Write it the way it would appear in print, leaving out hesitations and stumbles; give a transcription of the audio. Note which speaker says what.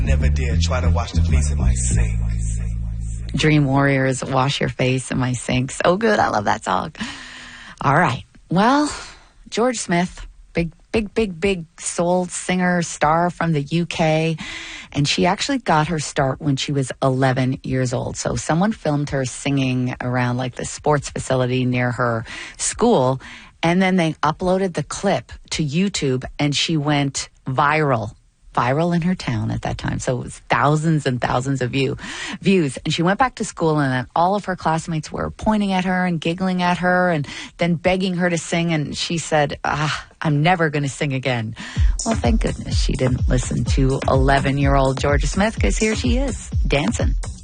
Speaker 1: Never dare try to wash the face in my sink.
Speaker 2: Dream Warriors, Wash Your Face in My Sink. So good. I love that song. All right. Well, George Smith, big soul singer, star from the UK. And she actually got her start when she was 11 years old. So someone filmed her singing around like the sports facility near her school. And then they uploaded the clip to YouTube and she went viral in her town at that time. So it was thousands and thousands of views. And she went back to school and then all of her classmates were pointing at her and giggling at her and then begging her to sing. And she said, I'm never going to sing again. Well, thank goodness she didn't listen to 11-year-old Georgia Smith, because here she is dancing.